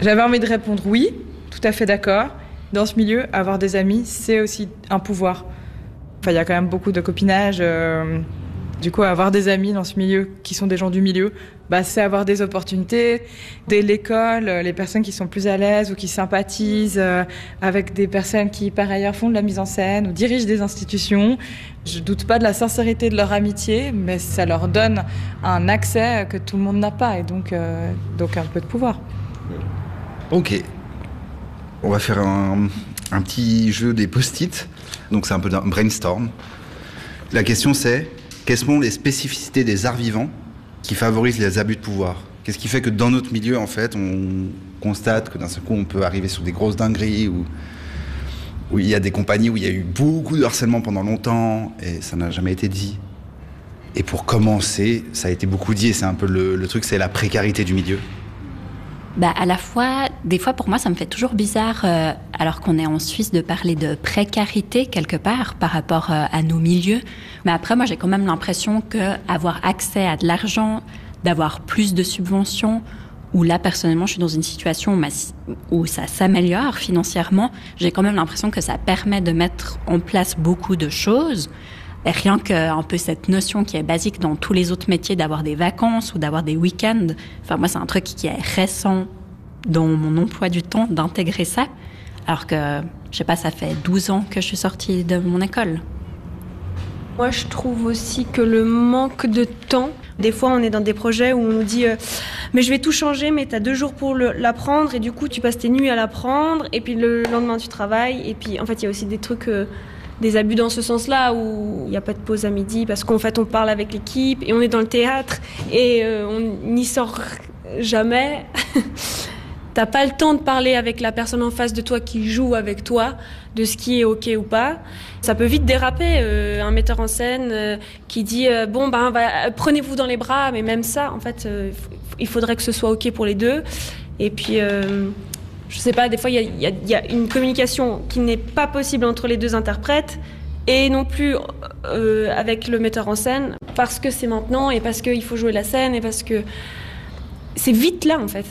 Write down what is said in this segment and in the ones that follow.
J'avais envie de répondre oui, tout à fait d'accord. Dans ce milieu, avoir des amis, c'est aussi un pouvoir. Enfin, il y a quand même beaucoup de copinage. Du coup, avoir des amis dans ce milieu qui sont des gens du milieu, c'est avoir des opportunités. Dès l'école, les personnes qui sont plus à l'aise ou qui sympathisent avec des personnes qui, par ailleurs, font de la mise en scène ou dirigent des institutions. Je doute pas de la sincérité de leur amitié, mais ça leur donne un accès que tout le monde n'a pas et donc un peu de pouvoir. Ok. On va faire un petit jeu des post-it. Donc c'est un peu un brainstorm. La question c'est... Quelles sont les spécificités des arts vivants qui favorisent les abus de pouvoir ? Qu'est-ce qui fait que dans notre milieu, en fait, on constate que d'un seul coup, on peut arriver sur des grosses dingueries où il y a des compagnies où il y a eu beaucoup de harcèlement pendant longtemps et ça n'a jamais été dit. Et pour commencer, ça a été beaucoup dit et c'est un peu le truc, c'est la précarité du milieu. À la fois, des fois pour moi ça me fait toujours bizarre, alors qu'on est en Suisse, de parler de précarité quelque part par rapport à nos milieux. Mais après moi j'ai quand même l'impression qu'avoir accès à de l'argent, d'avoir plus de subventions, où là personnellement je suis dans une situation où ça s'améliore financièrement, j'ai quand même l'impression que ça permet de mettre en place beaucoup de choses. Et rien qu'un peu cette notion qui est basique dans tous les autres métiers d'avoir des vacances ou d'avoir des week-ends. Enfin, moi, c'est un truc qui est récent dans mon emploi du temps d'intégrer ça. Alors que, je sais pas, ça fait 12 ans que je suis sortie de mon école. Moi, je trouve aussi que le manque de temps, des fois, on est dans des projets où on nous dit mais je vais tout changer, mais t'as 2 jours pour l'apprendre, et du coup, tu passes tes nuits à l'apprendre, et puis le lendemain, tu travailles. Et puis, en fait, il y a aussi des trucs... des abus dans ce sens-là où il n'y a pas de pause à midi parce qu'en fait on parle avec l'équipe et on est dans le théâtre et on n'y sort jamais. T'as pas le temps de parler avec la personne en face de toi qui joue avec toi de ce qui est ok ou pas. Ça peut vite déraper. Un metteur en scène qui dit prenez-vous dans les bras, mais même ça en fait il faudrait que ce soit ok pour les deux. Et puis je sais pas, des fois, il y a une communication qui n'est pas possible entre les deux interprètes et non plus avec le metteur en scène parce que c'est maintenant et parce qu'il faut jouer la scène et parce que c'est vite là, en fait.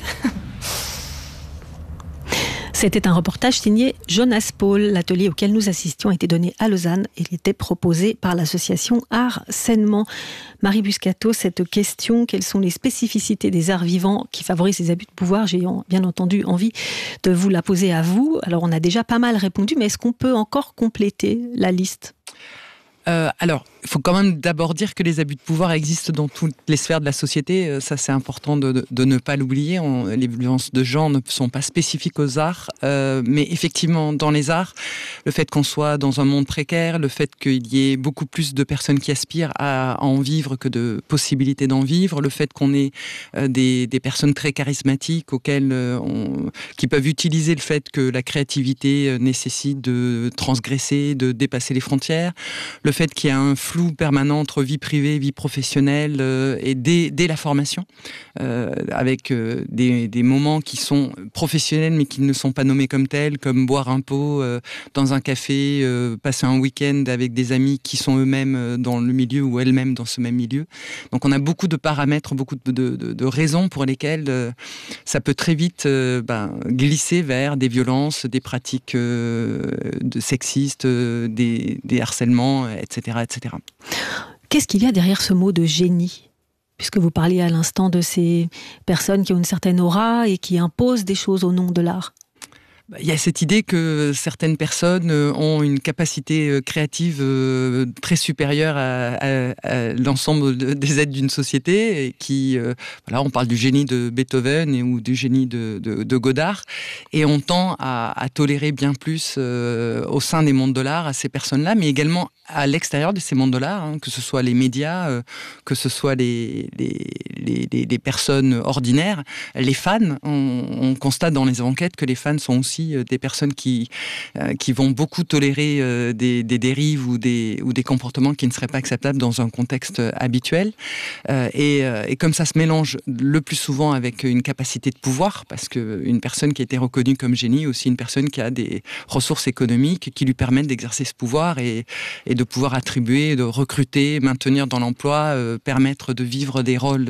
C'était un reportage signé Jonas Paul. L'atelier auquel nous assistions a été donné à Lausanne et il était proposé par l'association Harcèlement. Marie Buscato, cette question, quelles sont les spécificités des arts vivants qui favorisent les abus de pouvoir ? J'ai bien entendu envie de vous la poser à vous. Alors on a déjà pas mal répondu, mais est-ce qu'on peut encore compléter la liste ? Alors, il faut quand même d'abord dire que les abus de pouvoir existent dans toutes les sphères de la société. Ça, c'est important de ne pas l'oublier. Les violences de genre ne sont pas spécifiques aux arts. Mais effectivement, dans les arts, le fait qu'on soit dans un monde précaire, le fait qu'il y ait beaucoup plus de personnes qui aspirent à en vivre que de possibilités d'en vivre, le fait qu'on ait des personnes très charismatiques qui peuvent utiliser le fait que la créativité nécessite de transgresser, de dépasser les frontières, le fait qu'il y a un flou permanent entre vie privée, vie professionnelle et dès la formation, avec des moments qui sont professionnels mais qui ne sont pas nommés comme tels, comme boire un pot dans un café, passer un week-end avec des amis qui sont eux-mêmes dans le milieu ou elles-mêmes dans ce même milieu. Donc on a beaucoup de paramètres, beaucoup de raisons pour lesquelles ça peut très vite glisser vers des violences, des pratiques sexistes, des harcèlements, etc., etc. Qu'est-ce qu'il y a derrière ce mot de génie ? Puisque vous parliez à l'instant de ces personnes qui ont une certaine aura et qui imposent des choses au nom de l'art. Il y a cette idée que certaines personnes ont une capacité créative très supérieure à l'ensemble des êtres d'une société et qui, on parle du génie de Beethoven ou du génie de Godard, et on tend à tolérer bien plus au sein des mondes de l'art à ces personnes-là, mais également à l'extérieur de ces mondes de l'art, que ce soit les médias, que ce soit les personnes ordinaires, les fans. On constate dans les enquêtes que les fans sont aussi aussi des personnes qui vont beaucoup tolérer des dérives ou des comportements qui ne seraient pas acceptables dans un contexte habituel. Et comme ça se mélange le plus souvent avec une capacité de pouvoir, parce qu'une personne qui a été reconnue comme génie est aussi une personne qui a des ressources économiques qui lui permettent d'exercer ce pouvoir et de pouvoir attribuer, de recruter, maintenir dans l'emploi, permettre de vivre des rôles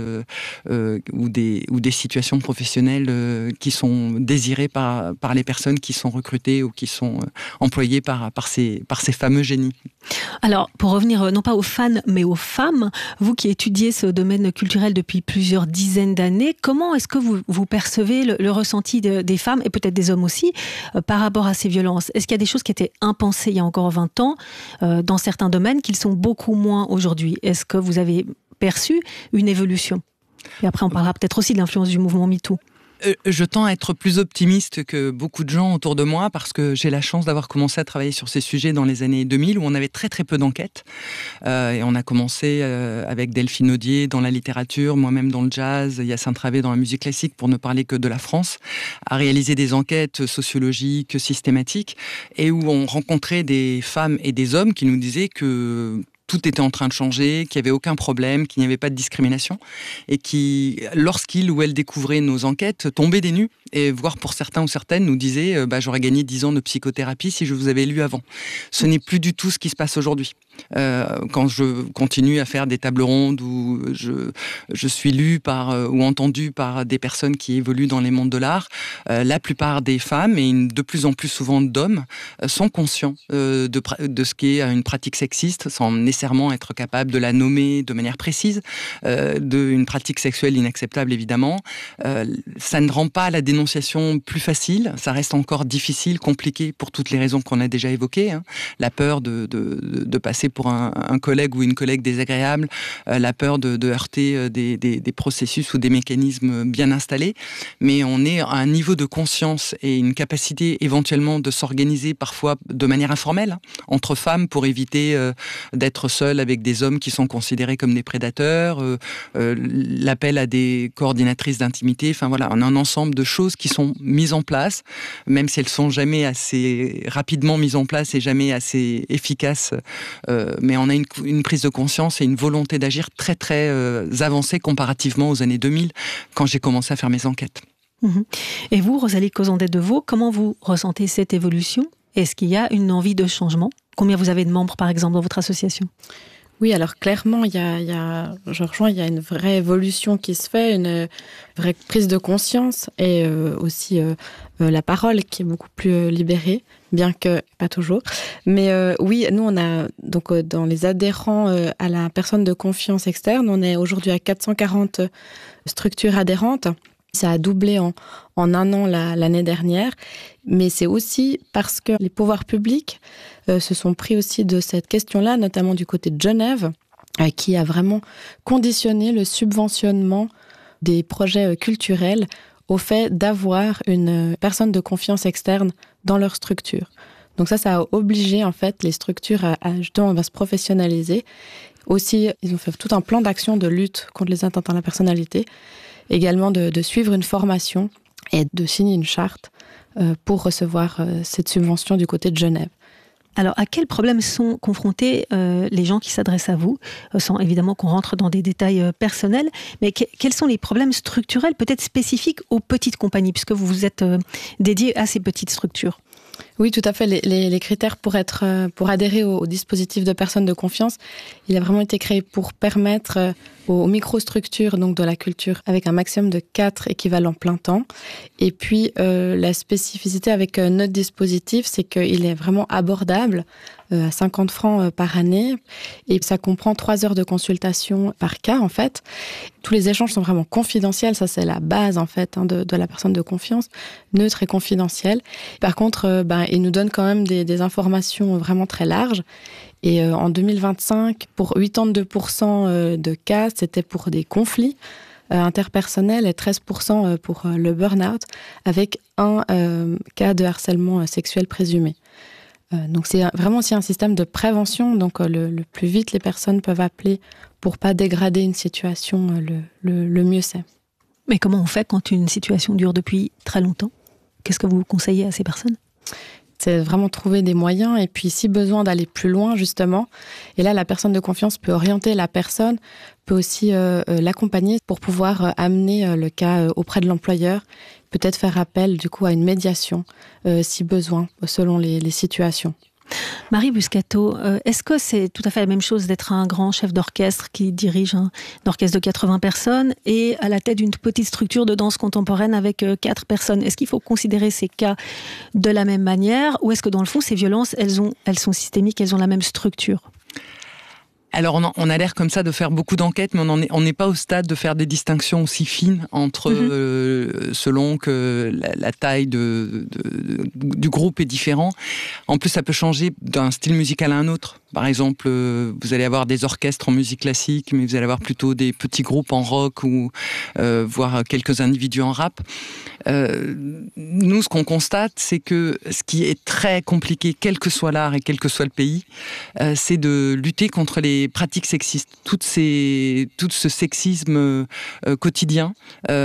ou des situations professionnelles qui sont désirées par les personnes qui sont recrutées ou qui sont employées par ces fameux génies. Alors, pour revenir non pas aux fans, mais aux femmes, vous qui étudiez ce domaine culturel depuis plusieurs dizaines d'années, comment est-ce que vous percevez le ressenti des femmes, et peut-être des hommes aussi, par rapport à ces violences ? Est-ce qu'il y a des choses qui étaient impensées il y a encore 20 ans, dans certains domaines, qu'ils sont beaucoup moins aujourd'hui ? Est-ce que vous avez perçu une évolution ? Et après, on parlera peut-être aussi de l'influence du mouvement MeToo. Je tends à être plus optimiste que beaucoup de gens autour de moi parce que j'ai la chance d'avoir commencé à travailler sur ces sujets dans les années 2000 où on avait très très peu d'enquêtes. Et on a commencé avec Delphine Audier dans la littérature, moi-même dans le jazz, Hyacinthe Ravet dans la musique classique, pour ne parler que de la France, à réaliser des enquêtes sociologiques systématiques et où on rencontrait des femmes et des hommes qui nous disaient que tout était en train de changer, qu'il n'y avait aucun problème, qu'il n'y avait pas de discrimination, et qui, lorsqu'ils ou elles découvraient nos enquêtes, tombaient des nues, et voire pour certains ou certaines nous disaient j'aurais gagné 10 ans de psychothérapie si je vous avais lu avant. Ce n'est plus du tout ce qui se passe aujourd'hui. Quand je continue à faire des tables rondes où je suis lu ou entendu par des personnes qui évoluent dans les mondes de l'art, la plupart des femmes, et de plus en plus souvent d'hommes, sont conscients de ce qu'est une pratique sexiste, sans nécessairement être capable de la nommer de manière précise, d'une pratique sexuelle inacceptable évidemment. Ça ne rend pas la dénonciation plus facile, ça reste encore difficile, compliqué pour toutes les raisons qu'on a déjà évoquées, hein. La peur de passer pour un collègue ou une collègue désagréable, la peur de heurter des processus ou des mécanismes bien installés, mais on est à un niveau de conscience et une capacité éventuellement de s'organiser parfois de manière informelle, hein, entre femmes pour éviter d'être seule avec des hommes qui sont considérés comme des prédateurs, l'appel à des coordinatrices d'intimité, enfin voilà, on a un ensemble de choses qui sont mises en place, même si elles sont jamais assez rapidement mises en place et jamais assez efficaces, mais on a une prise de conscience et une volonté d'agir très très avancée comparativement aux années 2000 quand j'ai commencé à faire mes enquêtes. Et vous, Rosalie Cozandet-Deveau, comment vous ressentez cette évolution ? Est-ce qu'il y a une envie de changement ? Combien vous avez de membres, par exemple, dans votre association ? Oui, alors clairement, je rejoins, il y a une vraie évolution qui se fait, une vraie prise de conscience et aussi la parole qui est beaucoup plus libérée, bien que pas toujours. Mais oui, nous, on a donc dans les adhérents à la personne de confiance externe, on est aujourd'hui à 440 structures adhérentes. Ça a doublé en un an l'année dernière, mais c'est aussi parce que les pouvoirs publics se sont pris aussi de cette question-là, notamment du côté de Genève, qui a vraiment conditionné le subventionnement des projets culturels au fait d'avoir une personne de confiance externe dans leur structure. Donc ça a obligé en fait les structures à justement se professionnaliser. Aussi, ils ont fait tout un plan d'action de lutte contre les atteintes à la personnalité. Également de suivre une formation et de signer une charte pour recevoir cette subvention du côté de Genève. Alors, à quels problèmes sont confrontés les gens qui s'adressent à vous, sans évidemment qu'on rentre dans des détails personnels, mais quels sont les problèmes structurels, peut-être spécifiques aux petites compagnies, puisque vous vous êtes dédié à ces petites structures ? Oui, tout à fait. Les critères pour adhérer au dispositif de personnes de confiance, il a vraiment été créé pour permettre aux microstructures donc de la culture avec un maximum de 4 équivalents plein temps. Et puis, la spécificité avec notre dispositif, c'est qu'il est vraiment abordable à 50 francs par année. Et ça comprend 3 heures de consultation par cas, en fait. Tous les échanges sont vraiment confidentiels. Ça, c'est la base, en fait, de la personne de confiance, neutre et confidentielle. Par contre, il nous donne quand même des informations vraiment très larges. Et en 2025, pour 82% de cas, c'était pour des conflits interpersonnels et 13% pour le burn-out, avec un cas de harcèlement sexuel présumé. Donc c'est vraiment aussi un système de prévention. Donc le plus vite les personnes peuvent appeler pour pas dégrader une situation, le mieux c'est. Mais comment on fait quand une situation dure depuis très longtemps ? Qu'est-ce que vous conseillez à ces personnes ? C'est vraiment trouver des moyens et puis si besoin d'aller plus loin justement. Et là, la personne de confiance peut orienter la personne, peut aussi l'accompagner pour pouvoir amener le cas auprès de l'employeur, peut-être faire appel du coup à une médiation si besoin, selon les situations. Marie Buscato, est-ce que c'est tout à fait la même chose d'être un grand chef d'orchestre qui dirige un orchestre de 80 personnes et à la tête d'une petite structure de danse contemporaine avec 4 personnes ? Est-ce qu'il faut considérer ces cas de la même manière ou est-ce que dans le fond, ces violences, elles sont systémiques, elles ont la même structure ? Alors on a l'air comme ça de faire beaucoup d'enquêtes, mais on n'est pas au stade de faire des distinctions aussi fines entre selon que la taille du groupe est différent. En plus, ça peut changer d'un style musical à un autre. Par exemple, vous allez avoir des orchestres en musique classique, mais vous allez avoir plutôt des petits groupes en rock ou voire quelques individus en rap. Nous, ce qu'on constate, c'est que ce qui est très compliqué, quel que soit l'art et quel que soit le pays, c'est de lutter contre les pratiques sexistes. Tout ce sexisme quotidien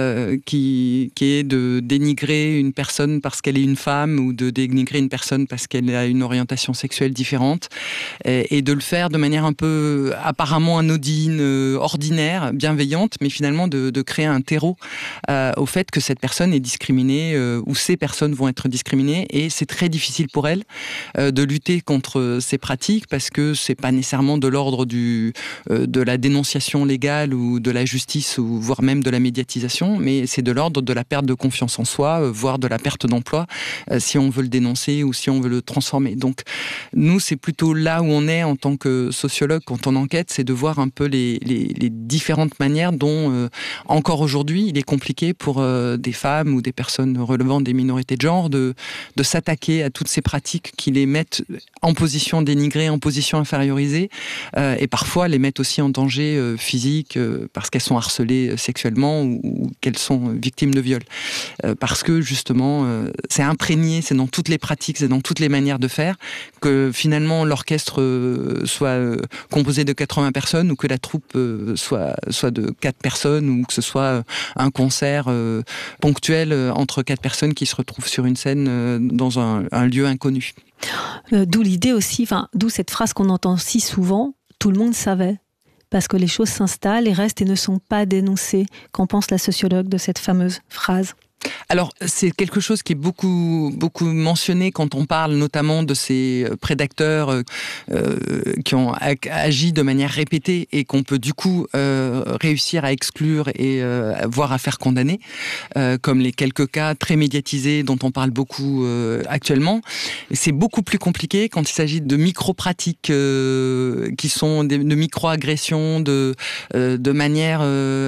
qui est de dénigrer une personne parce qu'elle est une femme ou de dénigrer une personne parce qu'elle a une orientation sexuelle différente et de le faire de manière un peu apparemment anodine, ordinaire, bienveillante, mais finalement de créer un terreau au fait que cette personne est discriminée ou ces personnes vont être discriminées et c'est très difficile pour elles de lutter contre ces pratiques parce que c'est pas nécessairement de l'ordre de la dénonciation légale ou de la justice ou voire même de la médiatisation, mais c'est de l'ordre de la perte de confiance en soi, voire de la perte d'emploi si on veut le dénoncer ou si on veut le transformer. Donc nous, c'est plutôt là où on est en tant que sociologue quand on enquête, c'est de voir un peu les différentes manières dont encore aujourd'hui il est compliqué pour des femmes ou des personnes relevant des minorités de genre de s'attaquer à toutes ces pratiques qui les mettent en position dénigrée, en position infériorisée et parfois les mettent aussi en danger physique parce qu'elles sont harcelées sexuellement ou qu'elles sont victimes de viol. Parce que justement, c'est imprégné, c'est dans toutes les pratiques, c'est dans toutes les manières de faire que finalement l'orchestre soit composé de 80 personnes ou que la troupe soit de 4 personnes ou que ce soit un concert ponctuel entre 4 personnes qui se retrouvent sur une scène dans un lieu inconnu. D'où l'idée aussi, d'où cette phrase qu'on entend si souvent, tout le monde savait. Parce que les choses s'installent et restent et ne sont pas dénoncées. Qu'en pense la sociologue de cette fameuse phrase ? Alors, c'est quelque chose qui est beaucoup mentionné quand on parle notamment de ces prédateurs qui ont agi de manière répétée et qu'on peut du coup réussir à exclure et voire à faire condamner, comme les quelques cas très médiatisés dont on parle beaucoup actuellement. C'est beaucoup plus compliqué quand il s'agit de micro-pratiques qui sont de micro-agressions, de manière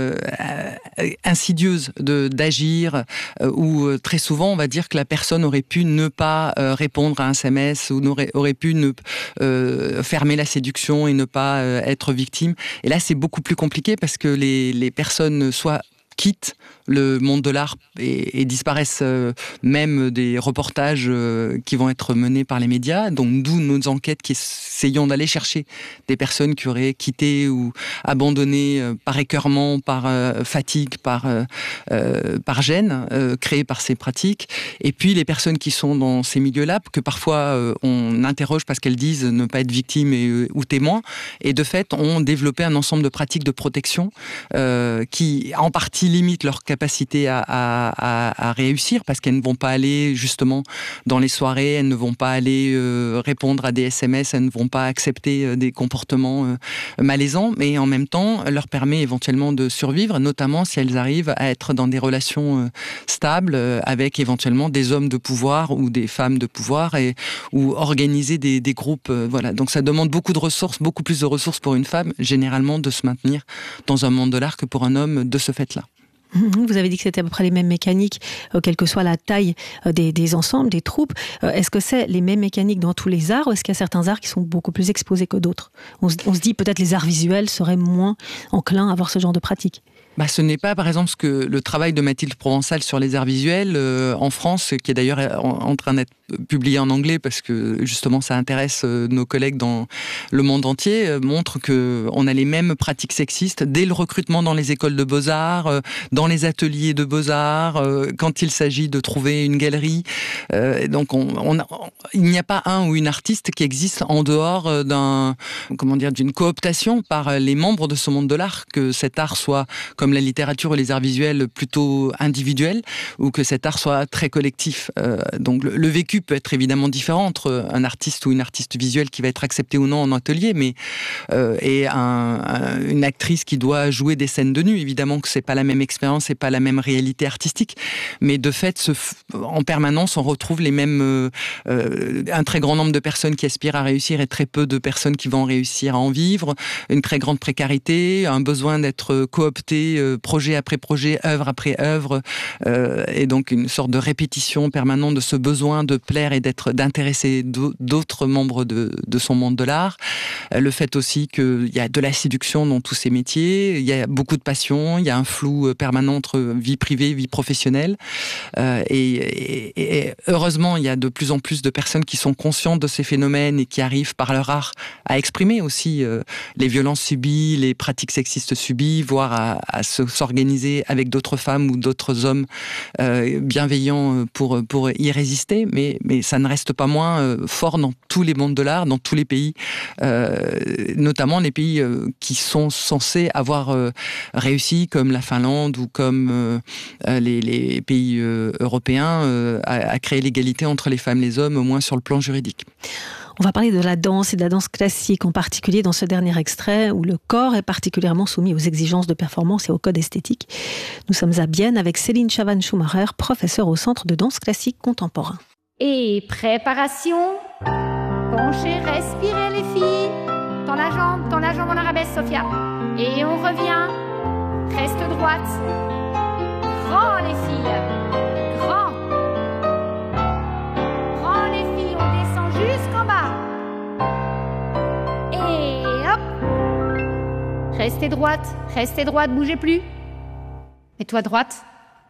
insidieuse d'agir, où très souvent on va dire que la personne aurait pu ne pas répondre à un SMS ou aurait pu fermer la séduction et ne pas être victime. Et là c'est beaucoup plus compliqué parce que les personnes soit quittent le monde de l'art et disparaissent même des reportages qui vont être menés par les médias. Donc d'où nos enquêtes qui essayons d'aller chercher des personnes qui auraient quitté ou abandonné par écœurement, par fatigue, par gêne créé par ces pratiques. Et puis les personnes qui sont dans ces milieux-là, que parfois on interroge parce qu'elles disent ne pas être victimes ou témoins, et de fait ont développé un ensemble de pratiques de protection qui en partie limitent leur capacité à réussir parce qu'elles ne vont pas aller justement dans les soirées, elles ne vont pas aller répondre à des SMS, elles ne vont pas accepter des comportements malaisants, mais en même temps leur permet éventuellement de survivre, notamment si elles arrivent à être dans des relations stables avec éventuellement des hommes de pouvoir ou des femmes de pouvoir ou organiser des groupes. Voilà. Donc ça demande beaucoup de ressources, beaucoup plus de ressources pour une femme généralement de se maintenir dans un monde de l'art que pour un homme de ce fait-là. Vous avez dit que c'était à peu près les mêmes mécaniques, quelle que soit la taille des ensembles, des troupes. Est-ce que c'est les mêmes mécaniques dans tous les arts ou est-ce qu'il y a certains arts qui sont beaucoup plus exposés que d'autres ? On se dit peut-être les arts visuels seraient moins enclins à avoir ce genre de pratique. Ce n'est pas, par exemple, le travail de Mathilde Provençal sur les arts visuels en France, qui est d'ailleurs en train d'être publié en anglais parce que justement ça intéresse nos collègues dans le monde entier, montre qu'on a les mêmes pratiques sexistes dès le recrutement dans les écoles de beaux-arts, dans les ateliers de beaux-arts, quand il s'agit de trouver une galerie. Donc il n'y a pas un ou une artiste qui existe en dehors d'une cooptation par les membres de ce monde de l'art, que cet art soit, comme la littérature ou les arts visuels, plutôt individuel, ou que cet art soit très collectif. Donc le vécu peut être évidemment différent entre un artiste ou une artiste visuelle qui va être acceptée ou non en atelier, mais et une actrice qui doit jouer des scènes de nu. Évidemment que c'est pas la même expérience, c'est pas la même réalité artistique, mais de fait, en permanence, on retrouve les mêmes, un très grand nombre de personnes qui aspirent à réussir et très peu de personnes qui vont réussir à en vivre, une très grande précarité, un besoin d'être coopté projet après projet, œuvre après œuvre, et donc une sorte de répétition permanente de ce besoin de plaire et d'intéresser d'autres membres de son monde de l'art. Le fait aussi qu'il y a de la séduction dans tous ces métiers, il y a beaucoup de passion, il y a un flou permanent entre vie privée, vie professionnelle, et heureusement il y a de plus en plus de personnes qui sont conscientes de ces phénomènes et qui arrivent par leur art à exprimer aussi les violences subies, les pratiques sexistes subies, voire à s'organiser avec d'autres femmes ou d'autres hommes bienveillants pour y résister, mais ça ne reste pas moins fort dans tous les mondes de l'art, dans tous les pays, notamment les pays qui sont censés avoir réussi, comme la Finlande ou comme les pays européens, à créer l'égalité entre les femmes et les hommes, au moins sur le plan juridique. On va parler de la danse et de la danse classique, en particulier dans ce dernier extrait où le corps est particulièrement soumis aux exigences de performance et au code esthétique. Nous sommes à Bienne avec Céline Chavan-Schumacher, professeure au Centre de danse classique contemporain. Et préparation. Penchez, respirez les filles. Tends la jambe en arabesque, Sophia. Et on revient. Reste droite. Grand les filles. Grand. Grand les filles, on descend jusqu'en bas. Et hop. Restez droite, bougez plus. Mets-toi droite,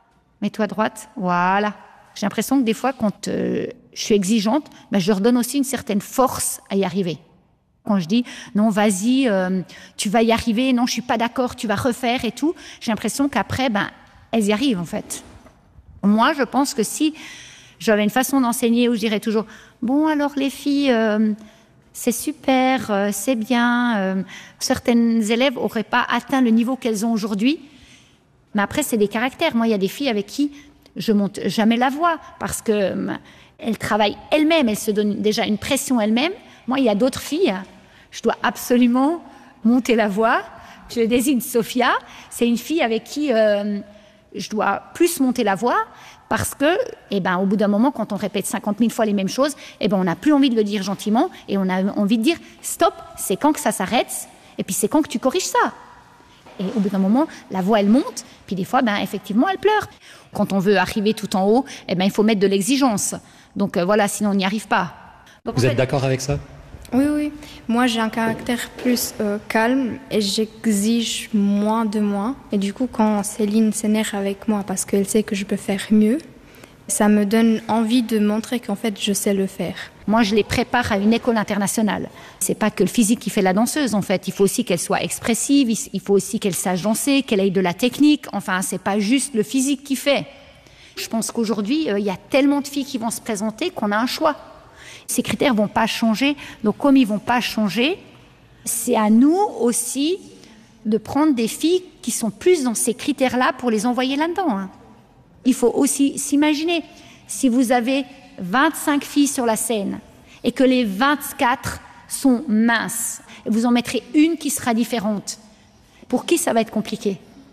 voilà. J'ai l'impression que des fois, quand je suis exigeante, je leur donne aussi une certaine force à y arriver. Quand je dis « non, vas-y, tu vas y arriver, non, je suis pas d'accord, tu vas refaire et tout », j'ai l'impression qu'après, elles y arrivent en fait. Moi, je pense que si j'avais une façon d'enseigner où je dirais toujours « bon, alors les filles, c'est super, c'est bien », certaines élèves n'auraient pas atteint le niveau qu'elles ont aujourd'hui. Mais après, c'est des caractères. Moi, il y a des filles avec qui je monte jamais la voix parce que elles travaillent elles-mêmes, elles se donnent déjà une pression elles-mêmes. Moi, il y a d'autres filles, je dois absolument monter la voix. Je désigne Sophia, c'est une fille avec qui je dois plus monter la voix parce que, au bout d'un moment, quand on répète 50 000 fois les mêmes choses, on n'a plus envie de le dire gentiment et on a envie de dire stop, c'est quand que ça s'arrête et puis c'est quand que tu corriges ça. Et au bout d'un moment, la voix, elle monte, puis des fois, effectivement, elle pleure. Quand on veut arriver tout en haut, il faut mettre de l'exigence. Donc voilà, sinon on n'y arrive pas. Donc, vous êtes d'accord avec ça ? Oui. Moi, j'ai un caractère plus calme et j'exige moins de moi. Et du coup, quand Céline s'énerve avec moi parce qu'elle sait que je peux faire mieux, ça me donne envie de montrer qu'en fait, je sais le faire. Moi, je les prépare à une école internationale. C'est pas que le physique qui fait la danseuse, en fait. Il faut aussi qu'elle soit expressive, il faut aussi qu'elle sache danser, qu'elle ait de la technique. Enfin, c'est pas juste le physique qui fait. Je pense qu'aujourd'hui, il y a tellement de filles qui vont se présenter qu'on a un choix. Ces critères vont pas changer. Donc, comme ils vont pas changer, c'est à nous aussi de prendre des filles qui sont plus dans ces critères-là pour les envoyer là-dedans. Il faut aussi s'imaginer, si vous avez 25 filles sur la scène et que les 24 sont minces, et vous en mettrez une qui sera différente, pour qui ça va être compliqué ?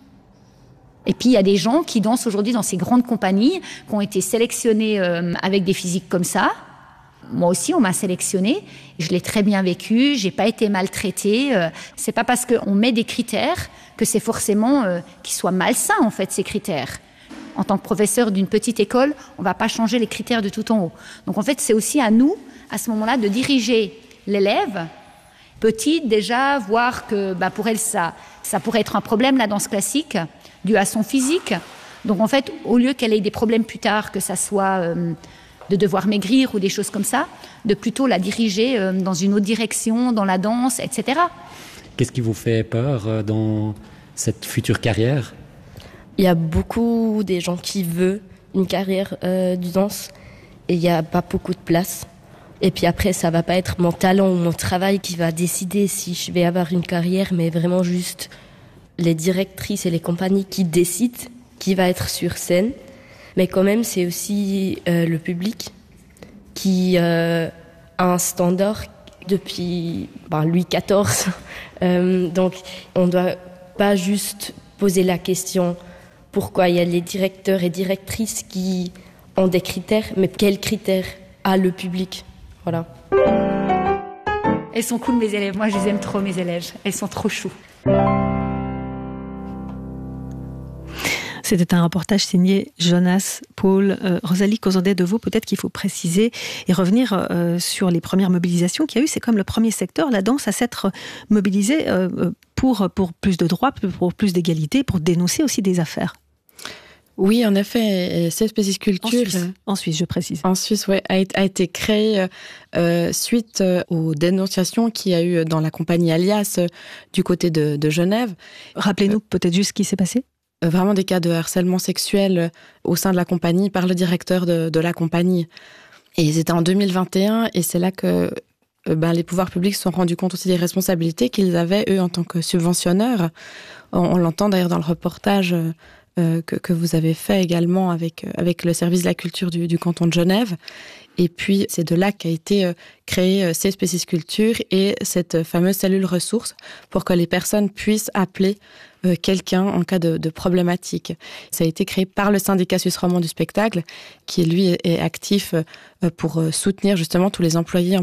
Et puis il y a des gens qui dansent aujourd'hui dans ces grandes compagnies, qui ont été sélectionnés avec des physiques comme ça. Moi aussi, on m'a sélectionnée, je l'ai très bien vécu, j'ai pas été maltraitée. C'est pas parce qu'on met des critères que c'est forcément qu'ils soient malsains en fait ces critères. En tant que professeur d'une petite école, on ne va pas changer les critères de tout en haut. Donc en fait, c'est aussi à nous, à ce moment-là, de diriger l'élève petite déjà, voir que pour elle, ça pourrait être un problème, la danse classique, dû à son physique. Donc en fait, au lieu qu'elle ait des problèmes plus tard, que ça soit de devoir maigrir ou des choses comme ça, de plutôt la diriger dans une autre direction, dans la danse, etc. Qu'est-ce qui vous fait peur dans cette future carrière ? Il y a beaucoup des gens qui veulent une carrière de danse et il n'y a pas beaucoup de place. Et puis après, ça va pas être mon talent ou mon travail qui va décider si je vais avoir une carrière, mais vraiment juste les directrices et les compagnies qui décident qui va être sur scène. Mais quand même, c'est aussi le public qui a un standard depuis Louis XIV. Donc, on doit pas juste poser la question pourquoi il y a les directeurs et directrices qui ont des critères, mais quels critères a le public ? Voilà. Elles sont cool, mes élèves. Moi, je les aime trop, mes élèves. Elles sont trop chou. C'était un reportage signé Jonas Paul. Rosalie Causandet-Deveau, peut-être qu'il faut préciser et revenir sur les premières mobilisations qu'il y a eu. C'est comme le premier secteur, la danse, à s'être mobilisée pour plus de droits, pour plus d'égalité, pour dénoncer aussi des affaires. Oui, en effet, et cette culture en Suisse, je précise. En Suisse, oui, a été créée suite aux dénonciations qu'il y a eu dans la compagnie Alias du côté de Genève. Rappelez-nous peut-être juste ce qui s'est passé. Vraiment des cas de harcèlement sexuel au sein de la compagnie par le directeur de la compagnie. Et c'était en 2021, et c'est là que les pouvoirs publics se sont rendus compte aussi des responsabilités qu'ils avaient, eux, en tant que subventionneurs. On l'entend d'ailleurs dans le reportage que vous avez fait également avec le service de la culture du canton de Genève. Et puis, c'est de là qu'a été créée CSP Culture et cette fameuse cellule ressources pour que les personnes puissent appeler quelqu'un en cas de problématique. Ça a été créé par le syndicat suisse romand du spectacle, qui lui est actif pour soutenir justement tous les employés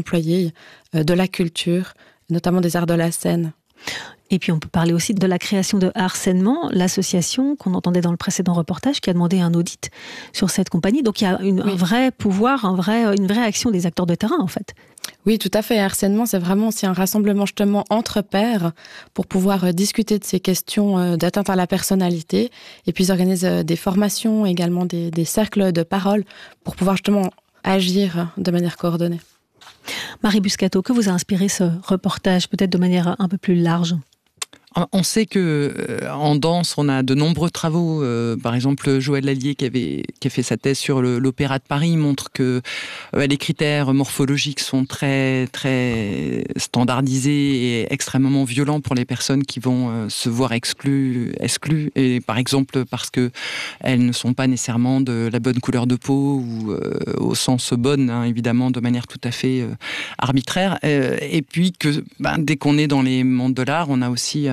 de la culture, notamment des arts de la scène. Et puis on peut parler aussi de la création de Harcèlement, l'association qu'on entendait dans le précédent reportage, qui a demandé un audit sur cette compagnie. Donc il y a un vrai pouvoir, une vraie action des acteurs de terrain en fait. Oui, tout à fait. Harcèlement, c'est vraiment aussi un rassemblement justement entre pairs pour pouvoir discuter de ces questions d'atteinte à la personnalité. Et puis ils organisent des formations, également des cercles de parole pour pouvoir justement agir de manière coordonnée. Marie Buscato, que vous a inspiré ce reportage, peut-être de manière un peu plus large ? On sait que en danse, on a de nombreux travaux. Par exemple, Joël Lallier qui a fait sa thèse sur l'Opéra de Paris montre que les critères morphologiques sont très très standardisés et extrêmement violents pour les personnes qui vont se voir exclues. Et par exemple parce que elles ne sont pas nécessairement de la bonne couleur de peau ou au sens bonne, évidemment, de manière tout à fait arbitraire. Et puis que dès qu'on est dans les mondes de l'art, on a aussi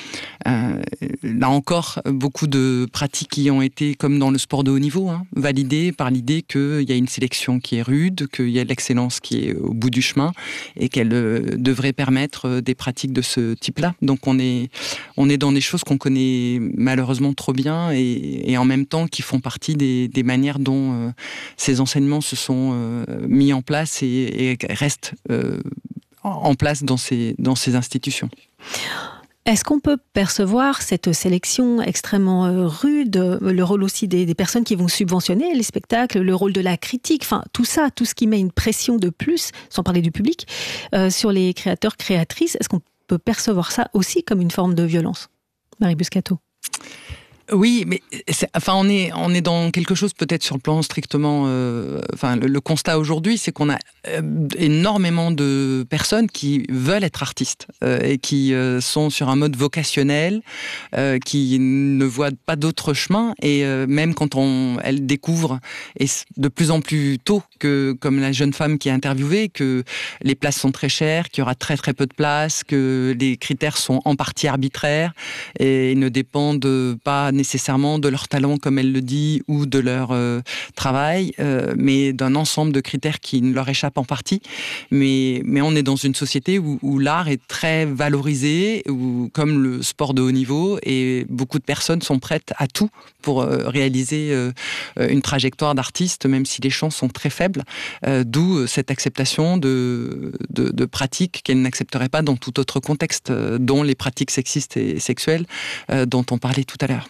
là encore, beaucoup de pratiques qui ont été, comme dans le sport de haut niveau, validées par l'idée qu'il y a une sélection qui est rude, qu'il y a l'excellence qui est au bout du chemin et qu'elle devrait permettre des pratiques de ce type-là. Donc on est dans des choses qu'on connaît malheureusement trop bien et en même temps qui font partie des manières dont ces enseignements se sont mis en place et restent en place dans ces institutions. Est-ce qu'on peut percevoir cette sélection extrêmement rude, le rôle aussi des personnes qui vont subventionner les spectacles, le rôle de la critique, enfin tout ça, tout ce qui met une pression de plus, sans parler du public, sur les créateurs, créatrices, est-ce qu'on peut percevoir ça aussi comme une forme de violence ? Marie Buscato. Oui, mais on est dans quelque chose peut-être sur le plan strictement. Le constat aujourd'hui, c'est qu'on a énormément de personnes qui veulent être artistes et qui sont sur un mode vocationnel, qui ne voient pas d'autre chemin. Et même quand elles découvrent, et de plus en plus tôt, que comme la jeune femme qui est interviewée, que les places sont très chères, qu'il y aura très très peu de places, que les critères sont en partie arbitraires et ne dépendent pas nécessairement de leur talent, comme elle le dit, ou de leur travail, mais d'un ensemble de critères qui leur échappent en partie. Mais on est dans une société où l'art est très valorisé, comme le sport de haut niveau, et beaucoup de personnes sont prêtes à tout pour réaliser une trajectoire d'artiste, même si les chances sont très faibles, d'où cette acceptation de pratiques qu'elles n'accepteraient pas dans tout autre contexte, dont les pratiques sexistes et sexuelles dont on parlait tout à l'heure.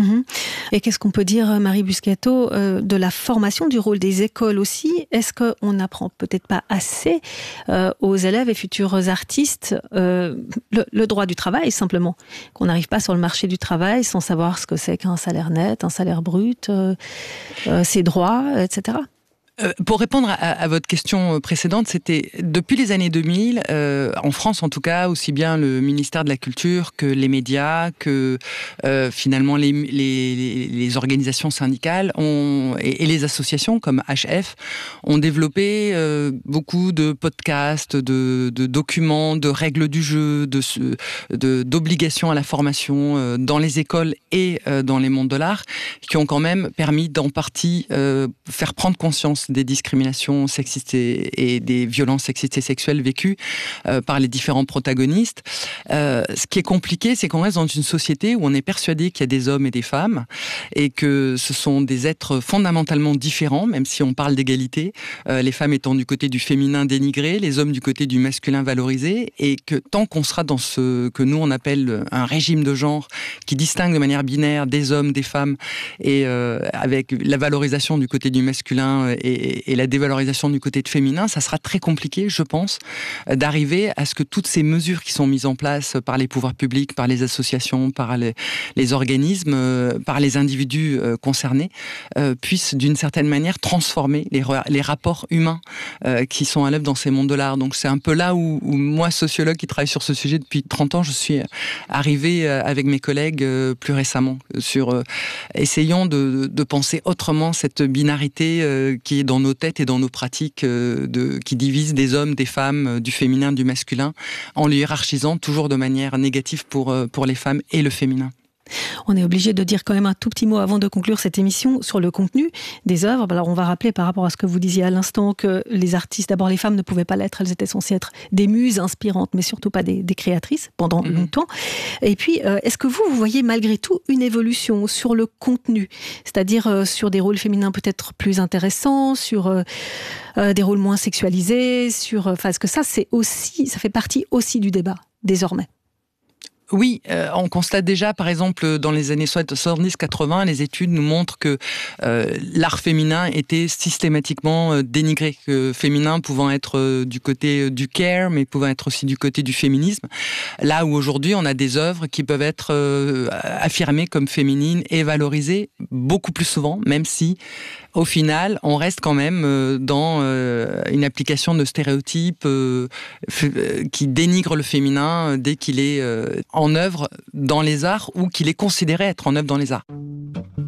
Et qu'est-ce qu'on peut dire, Marie Buscato, de la formation, du rôle des écoles aussi? Est-ce qu'on n'apprend peut-être pas assez aux élèves et futurs artistes le droit du travail, simplement? Qu'on n'arrive pas sur le marché du travail sans savoir ce que c'est qu'un salaire net, un salaire brut, ses droits, etc. Pour répondre à votre question précédente, c'était depuis les années 2000, en France en tout cas, aussi bien le ministère de la Culture que les médias, que finalement les organisations syndicales et les associations comme HF ont développé beaucoup de podcasts, de documents, de règles du jeu, d'obligations à la formation dans les écoles et dans les mondes de l'art, qui ont quand même permis d'en partie faire prendre conscience des discriminations sexistes et des violences sexistes et sexuelles vécues par les différents protagonistes. Ce qui est compliqué, c'est qu'on reste dans une société où on est persuadé qu'il y a des hommes et des femmes et que ce sont des êtres fondamentalement différents, même si on parle d'égalité, les femmes étant du côté du féminin dénigré, les hommes du côté du masculin valorisé, et que tant qu'on sera dans ce que nous on appelle un régime de genre qui distingue de manière binaire des hommes, des femmes, et avec la valorisation du côté du masculin et la dévalorisation du côté de féminin, ça sera très compliqué, je pense, d'arriver à ce que toutes ces mesures qui sont mises en place par les pouvoirs publics, par les associations, par les organismes, par les individus concernés, puissent d'une certaine manière transformer les rapports humains qui sont à l'œuvre dans ces mondes de l'art. Donc c'est un peu là où moi, sociologue qui travaille sur ce sujet depuis 30 ans, je suis arrivé avec mes collègues plus récemment sur essayons de penser autrement cette binarité qui est dans nos têtes et dans nos pratiques qui divisent des hommes, des femmes, du féminin, du masculin, en les hiérarchisant toujours de manière négative pour les femmes et le féminin. On est obligé de dire quand même un tout petit mot avant de conclure cette émission sur le contenu des œuvres. Alors on va rappeler par rapport à ce que vous disiez à l'instant que les artistes, d'abord les femmes ne pouvaient pas l'être, elles étaient censées être des muses inspirantes, mais surtout pas des créatrices pendant longtemps. Et puis, est-ce que vous voyez malgré tout une évolution sur le contenu, c'est-à-dire sur des rôles féminins peut-être plus intéressants, sur des rôles moins sexualisés, est-ce que ça fait partie aussi du débat désormais? Oui, on constate déjà, par exemple, dans les années 70-80, les études nous montrent que l'art féminin était systématiquement dénigré, que féminin pouvant être du côté du care, mais pouvant être aussi du côté du féminisme. Là où aujourd'hui, on a des œuvres qui peuvent être affirmées comme féminines et valorisées beaucoup plus souvent, même si, au final, on reste quand même dans une application de stéréotypes qui dénigre le féminin dès qu'il est en œuvre dans les arts ou qu'il est considéré être en œuvre dans les arts.